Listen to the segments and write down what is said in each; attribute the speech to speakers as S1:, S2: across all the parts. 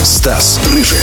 S1: Стас Рыжий.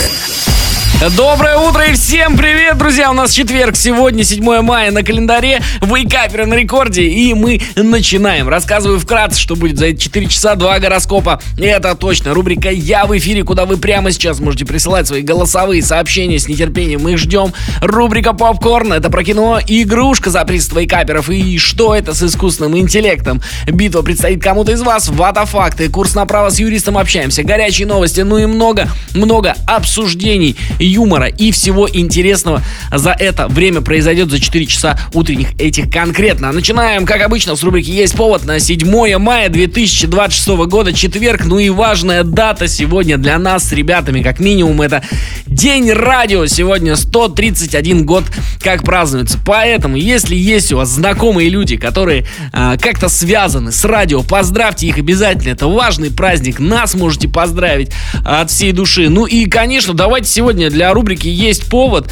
S2: Доброе утро и всем привет, друзья! У нас четверг, сегодня 7 мая на календаре, вейкаперы на рекорде, и мы начинаем. Рассказываю вкратце, что будет за эти 4 часа 2 гороскопа. Это точно рубрика «Я в эфире», куда вы прямо сейчас можете присылать свои голосовые сообщения, с нетерпением мы их ждем. Рубрика «Попкорн» — это про кино, игрушка за приз вейкаперов и что это с искусственным интеллектом. Битва предстоит кому-то из вас, ватафакты, курс направо с юристом общаемся, горячие новости, ну и много обсуждений, юмора и всего интересного за это время произойдет за 4 часа утренних этих конкретно. Начинаем, как обычно, с рубрики «Есть повод» на 7 мая 2026 года, четверг. Ну и важная дата сегодня для нас с ребятами, как минимум, это День радио. Сегодня 131 год как празднуется. Поэтому, если есть у вас знакомые люди, которые как-то связаны с радио, поздравьте их обязательно. Это важный праздник, нас можете поздравить от всей души. Ну и, конечно, давайте сегодня для рубрики «Есть повод»,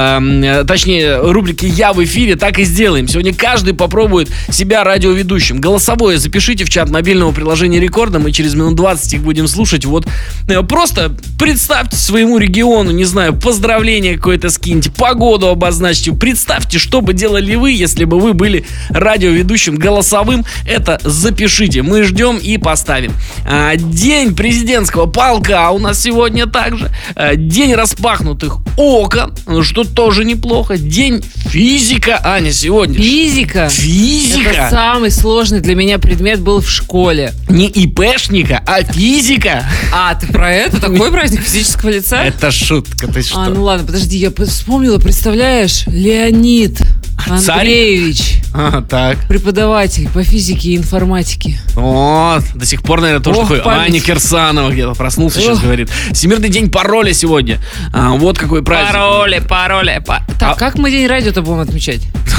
S2: точнее, рубрики «Я в эфире», так и сделаем. Сегодня каждый попробует себя радиоведущим. Голосовое запишите в чат мобильного приложения Рекорда, мы через минут 20 их будем слушать. Вот просто представьте своему региону, не знаю, поздравление какое-то скиньте, погоду обозначьте, представьте, что бы делали вы, если бы вы были радиоведущим голосовым. Это запишите, мы ждем и поставим. День президентского полка у нас сегодня также. День распахнутых окон, что тоже неплохо. День физика, Аня, сегодня.
S3: Физика? Это самый сложный для меня предмет был в школе.
S2: Не ИПшника, а физика.
S3: А, ты про это? Такой праздник физического лица?
S2: Это шутка, ты что?
S3: Ну ладно, подожди, я вспомнила, представляешь, Леонид Андреевич.
S2: Так.
S3: Преподаватель по физике и информатике.
S2: Вот, до сих пор, наверное, тоже такой память. Аня Кирсанова где-то проснулся, сейчас говорит. Всемирный день пароля сегодня. Вот какой праздник.
S3: Пароли. Так, как мы день радио-то будем отмечать?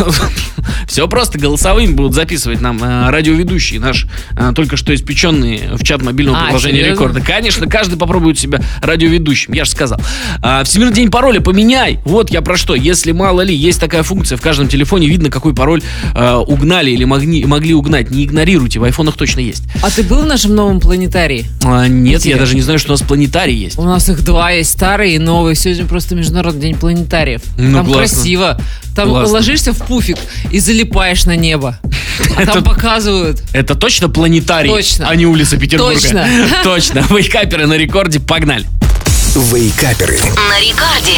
S2: Все просто, голосовыми будут записывать нам радиоведущие, наш только что испеченный в чат мобильного приложения Рекорда. Конечно, каждый попробует себя радиоведущим, я же сказал. Всемирный день пароля поменяй. Вот я про что. Если мало ли, есть такая функция, в каждом телефоне видно, какой пароль угнали или могли угнать. Не игнорируйте, в айфонах точно есть.
S3: А ты был в нашем новом планетарии?
S2: Нет, я даже не знаю, что у нас планетарий есть.
S3: У нас их два есть, старый и новый. Сегодня просто Международный день планетариев. Там классно. Красиво. Там ложишься в пуфик и залипаешь на небо. А там показывают.
S2: Это точно планетарий?
S3: Точно.
S2: А не улица Петербурга?
S3: Точно.
S2: Точно. Вейкаперы на рекорде, погнали.
S1: Вейкаперы
S4: на рекорде.